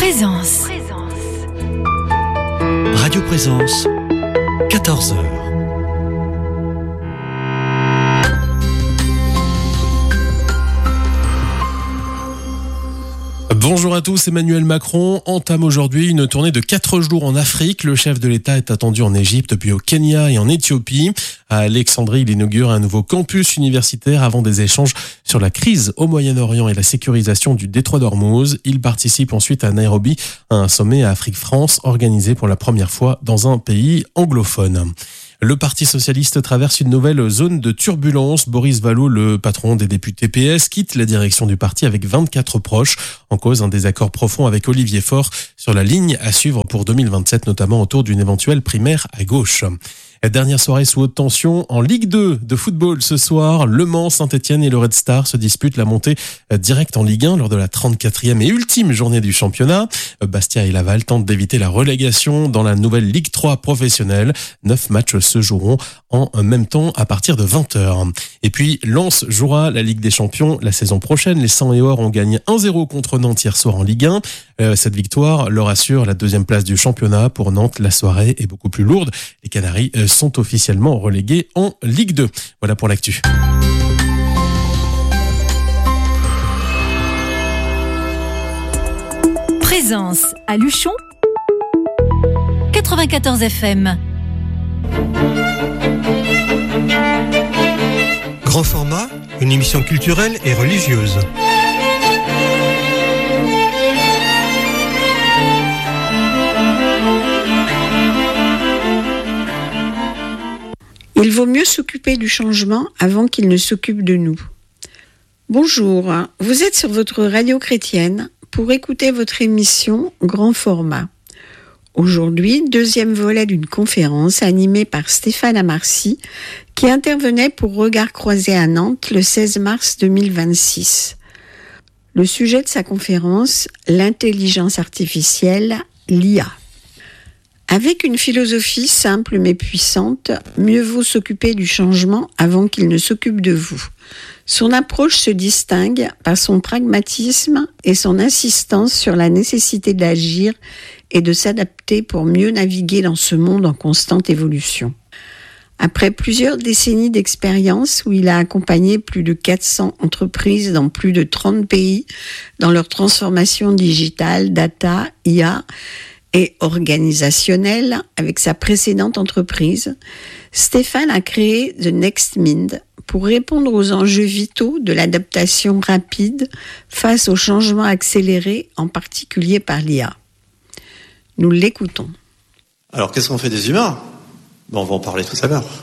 Présence. Radio Présence, 14h. Bonjour à tous, Emmanuel Macron entame aujourd'hui une tournée de 4 jours en Afrique. Le chef de l'État est attendu en Égypte, puis au Kenya et en Éthiopie. À Alexandrie, il inaugure un nouveau campus universitaire avant des échanges sur la crise au Moyen-Orient et la sécurisation du détroit d'Ormuz. Il participe ensuite à Nairobi à un sommet à Afrique-France organisé pour la première fois dans un pays anglophone. Le Parti socialiste traverse une nouvelle zone de turbulence. Boris Vallaud, le patron des députés PS, quitte la direction du parti avec 24 proches. En cause, un désaccord profond avec Olivier Faure sur la ligne à suivre pour 2027, notamment autour d'une éventuelle primaire à gauche. Dernière soirée sous haute tension en Ligue 2 de football ce soir. Le Mans, Saint-Etienne et le Red Star se disputent la montée directe en Ligue 1 lors de la 34e et ultime journée du championnat. Bastia et Laval tentent d'éviter la relégation dans la nouvelle Ligue 3 professionnelle. 9 matchs se joueront en même temps à partir de 20h. Et puis Lens jouera la Ligue des Champions la saison prochaine. Les 100 et Or ont gagné 1-0 contre Nantes hier soir en Ligue 1. Cette victoire leur assure la 2e place du championnat. Pour Nantes, la soirée est beaucoup plus lourde. Les Canaries sont officiellement relégués en Ligue 2. Voilà pour l'actu. Présence à Luchon, 94 FM. Grand format, une émission culturelle et religieuse. Il vaut mieux s'occuper du changement avant qu'il ne s'occupe de nous. Bonjour, vous êtes sur votre radio chrétienne pour écouter votre émission Grand Format. Aujourd'hui, 2e volet d'une conférence animée par Stéphane Amarcy qui intervenait pour Regard Croisé à Nantes le 16 mars 2026. Le sujet de sa conférence, l'intelligence artificielle, l'IA. Avec une philosophie simple mais puissante, mieux vaut s'occuper du changement avant qu'il ne s'occupe de vous. Son approche se distingue par son pragmatisme et son insistance sur la nécessité d'agir et de s'adapter pour mieux naviguer dans ce monde en constante évolution. Après plusieurs décennies d'expérience où il a accompagné plus de 400 entreprises dans plus de 30 pays dans leur transformation digitale, data, IA, et organisationnel avec sa précédente entreprise, Stéphane a créé The Next Mind pour répondre aux enjeux vitaux de l'adaptation rapide face aux changements accélérés, en particulier par l'IA. Nous l'écoutons. Alors, qu'est-ce qu'on fait des humains ? On va en parler tout à l'heure.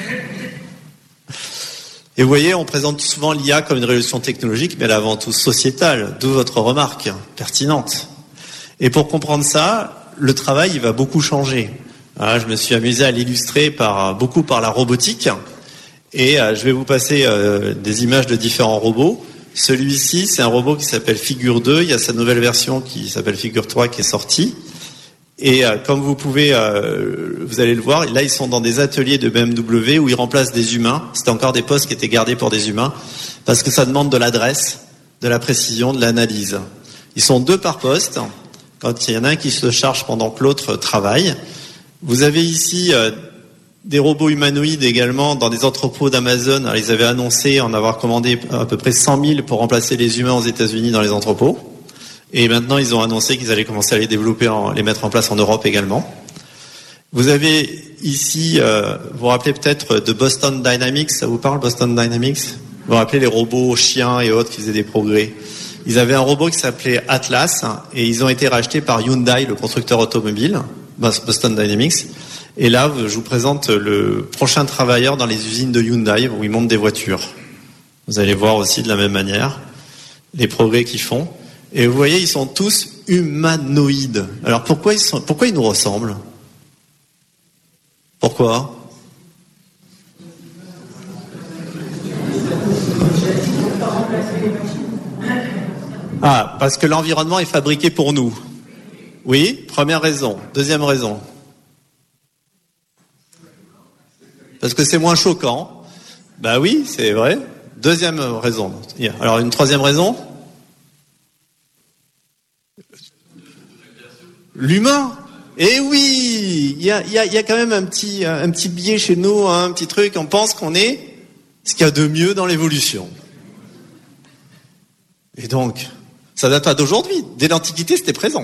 Et vous voyez, on présente souvent l'IA comme une révolution technologique, mais elle est avant tout sociétale, d'où votre remarque pertinente. Et pour comprendre ça, le travail il va beaucoup changer. Je me suis amusé à l'illustrer beaucoup par la robotique. Et je vais vous passer des images de différents robots. Celui-ci, c'est un robot qui s'appelle Figure 2. Il y a sa nouvelle version qui s'appelle Figure 3 qui est sortie. Et comme vous allez le voir, là ils sont dans des ateliers de BMW où ils remplacent des humains. C'était encore des postes qui étaient gardés pour des humains parce que ça demande de l'adresse, de la précision, de l'analyse. Ils sont 2 par poste. Quand il y en a un qui se charge pendant que l'autre travaille. Vous avez ici des robots humanoïdes également dans des entrepôts d'Amazon. Alors, ils avaient annoncé en avoir commandé à peu près 100 000 pour remplacer les humains aux États-Unis dans les entrepôts. Et maintenant, ils ont annoncé qu'ils allaient commencer à les développer, les mettre en place en Europe également. Vous avez ici, vous vous rappelez peut-être de Boston Dynamics. Ça vous parle, Boston Dynamics ? Vous vous rappelez les robots chiens et autres qui faisaient des progrès ? Ils avaient un robot qui s'appelait Atlas et ils ont été rachetés par Hyundai, le constructeur automobile, Boston Dynamics. Et là, je vous présente le prochain travailleur dans les usines de Hyundai où ils montent des voitures. Vous allez voir aussi de la même manière les progrès qu'ils font. Et vous voyez, ils sont tous humanoïdes. Alors pourquoi ils nous ressemblent ? Pourquoi ? Parce que l'environnement est fabriqué pour nous. Oui, première raison. Deuxième raison. Parce que c'est moins choquant. Bah oui, c'est vrai. Deuxième raison. Alors une troisième raison ? L'humain. Et oui, il y a quand même un petit biais chez nous, hein, un petit truc. On pense qu'on est ce qu'il y a de mieux dans l'évolution. Et donc, ça date pas d'aujourd'hui. Dès l'Antiquité, c'était présent.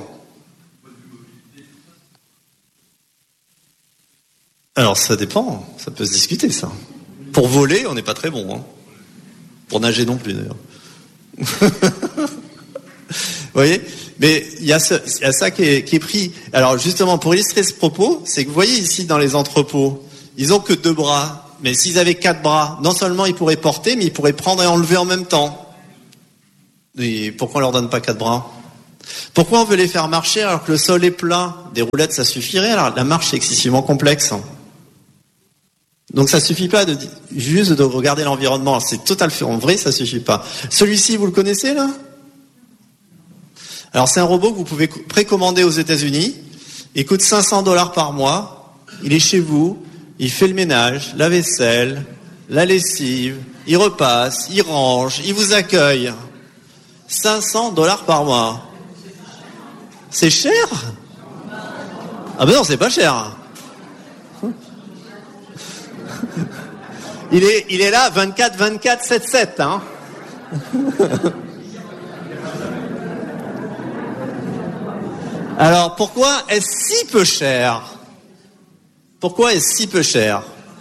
Alors, ça dépend. Ça peut se discuter, ça. Pour voler, on n'est pas très bon. Hein. Pour nager non plus, d'ailleurs. Vous voyez ? Mais il y a ça qui est pris. Alors justement, pour illustrer ce propos, c'est que vous voyez ici dans les entrepôts, ils ont que 2 bras. Mais s'ils avaient 4 bras, non seulement ils pourraient porter, mais ils pourraient prendre et enlever en même temps. Et pourquoi on leur donne pas 4 bras ? Pourquoi on veut les faire marcher alors que le sol est plat ? Des roulettes, ça suffirait. Alors la marche, c'est excessivement complexe. Donc ça suffit pas juste de regarder l'environnement. C'est total fait. En vrai, ça suffit pas. Celui-ci, vous le connaissez là ? Alors c'est un robot que vous pouvez précommander aux États-Unis. Il coûte $500 par mois. Il est chez vous. Il fait le ménage, la vaisselle, la lessive. Il repasse, il range, il vous accueille. $500 par mois. C'est cher ? Ah ben non, c'est pas cher. Il est là 24, 7, hein. Alors, pourquoi est-ce si peu cher ? Pourquoi est-ce si peu cher ?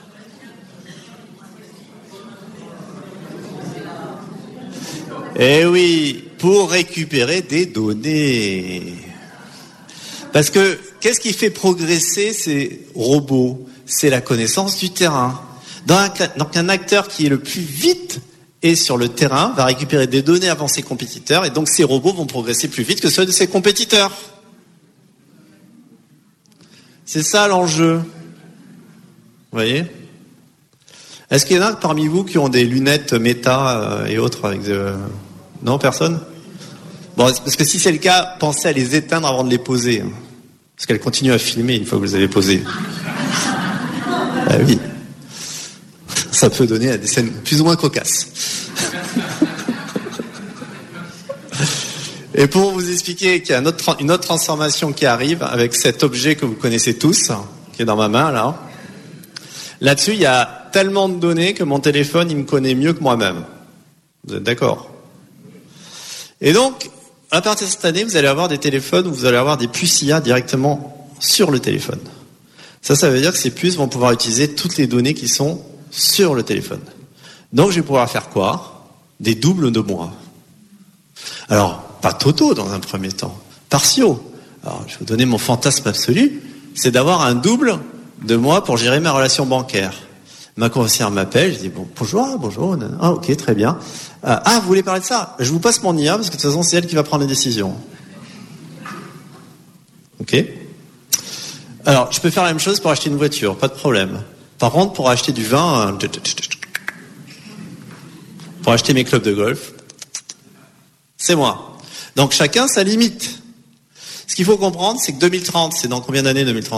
Eh oui, pour récupérer des données. Parce que, qu'est-ce qui fait progresser ces robots ? C'est la connaissance du terrain. Donc, un acteur qui est le plus vite est sur le terrain va récupérer des données avant ses compétiteurs, et donc ces robots vont progresser plus vite que ceux de ses compétiteurs. C'est ça l'enjeu. Vous voyez ? Est-ce qu'il y en a parmi vous qui ont des lunettes méta et autres avec Non, personne ? Bon, parce que si c'est le cas, pensez à les éteindre avant de les poser. Parce qu'elles continuent à filmer une fois que vous les avez posées. Ah oui. Ça peut donner à des scènes plus ou moins cocasses. Et pour vous expliquer qu'il y a une autre transformation qui arrive avec cet objet que vous connaissez tous, qui est dans ma main là. Là-dessus, il y a tellement de données que mon téléphone, il me connaît mieux que moi-même. Vous êtes d'accord ? Et donc, à partir de cette année, vous allez avoir des téléphones où vous allez avoir des puces IA directement sur le téléphone. Ça veut dire que ces puces vont pouvoir utiliser toutes les données qui sont sur le téléphone. Donc, je vais pouvoir faire quoi ? Des doubles de moi. Alors, pas totaux dans un premier temps, partiaux. Alors, je vais vous donner mon fantasme absolu, c'est d'avoir un double de moi pour gérer ma relation bancaire. Ma conseillère m'appelle, je dis bonjour, ah ok, très bien. Vous voulez parler de ça ? Je vous passe mon IA parce que de toute façon c'est elle qui va prendre les décisions. Ok ? Alors, je peux faire la même chose pour acheter une voiture, pas de problème. Par contre, pour acheter du vin, pour acheter mes clubs de golf, c'est moi. Donc chacun sa limite. Ce qu'il faut comprendre, c'est que 2030, c'est dans combien d'années 2030 ?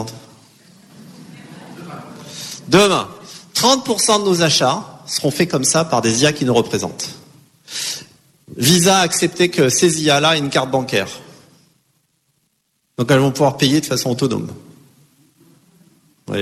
Demain, 30% de nos achats seront faits comme ça par des IA qui nous représentent. Visa a accepté que ces IA-là aient une carte bancaire. Donc elles vont pouvoir payer de façon autonome. Vous voyez ?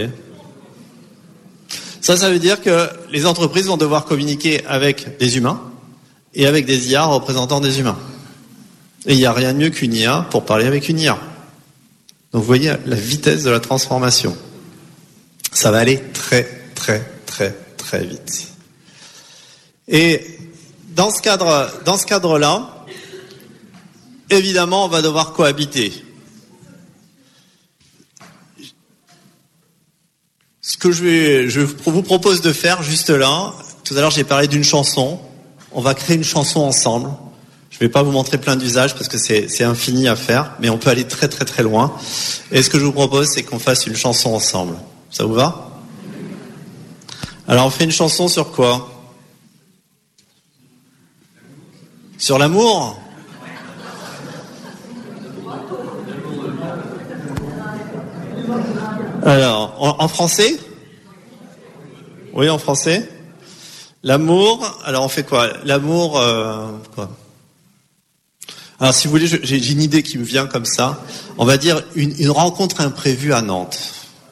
Ça veut dire que les entreprises vont devoir communiquer avec des humains et avec des IA représentant des humains. Et il n'y a rien de mieux qu'une IA pour parler avec une IA. Donc vous voyez la vitesse de la transformation. Ça va aller très, très, très, très vite. Et dans ce cadre-là, évidemment, on va devoir cohabiter. Ce que je vous propose de faire juste là, tout à l'heure j'ai parlé d'une chanson, on va créer une chanson ensemble. Je ne vais pas vous montrer plein d'usages parce que c'est infini à faire, mais on peut aller très très très loin. Et ce que je vous propose, c'est qu'on fasse une chanson ensemble. Ça vous va ? Alors on fait une chanson sur quoi ? Sur l'amour ? Alors, en français ? Oui, en français. L'amour, alors on fait quoi ? L'amour, quoi ? Alors, si vous voulez, j'ai une idée qui me vient comme ça. On va dire une rencontre imprévue à Nantes.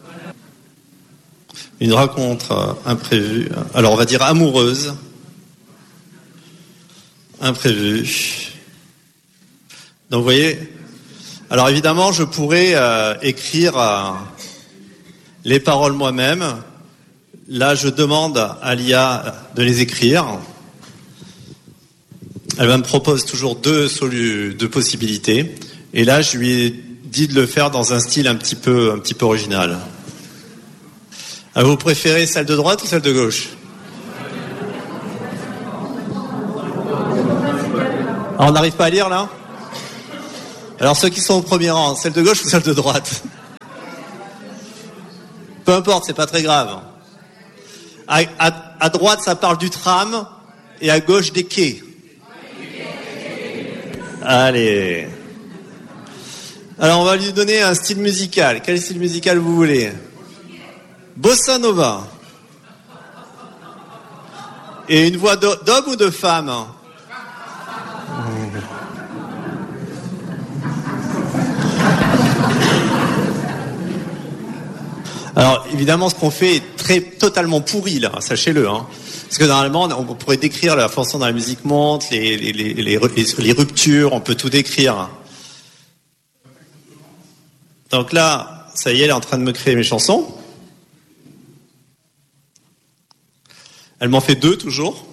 Une rencontre imprévue. Alors, on va dire amoureuse. Imprévue. Donc, vous voyez. Alors, évidemment, je pourrais écrire les paroles moi-même. Là, je demande à l'IA de les écrire. Elle me propose toujours deux possibilités. Et là, je lui ai dit de le faire dans un style un petit peu original. Alors, vous préférez celle de droite ou celle de gauche? Alors, on n'arrive pas à lire, là? Alors, ceux qui sont au premier rang, celle de gauche ou celle de droite? Peu importe, c'est pas très grave. À droite, ça parle du tram, et à gauche, des quais. Allez. Alors, on va lui donner un style musical. Quel style musical vous voulez? Bossa Nova. Et une voix d'homme ou de femme? Alors, évidemment, ce qu'on fait est totalement pourri, là, sachez-le, hein. Parce que normalement, on pourrait décrire la façon dont la musique monte, les ruptures, on peut tout décrire. Donc là, ça y est, elle est en train de me créer mes chansons. Elle m'en fait 2 toujours.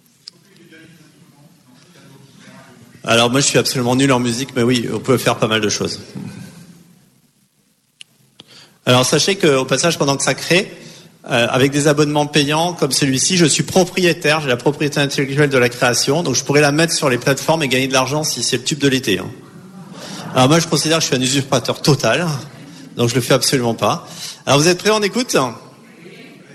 Alors moi, je suis absolument nul en musique, mais oui, on peut faire pas mal de choses. Alors sachez qu'au passage, pendant que ça crée, avec des abonnements payants comme celui-ci, je suis propriétaire, j'ai la propriété intellectuelle de la création, donc je pourrais la mettre sur les plateformes et gagner de l'argent si c'est le tube de l'été. Hein. Alors moi, je considère que je suis un usurpateur total, donc je le fais absolument pas. Alors vous êtes prêts, on écoute ?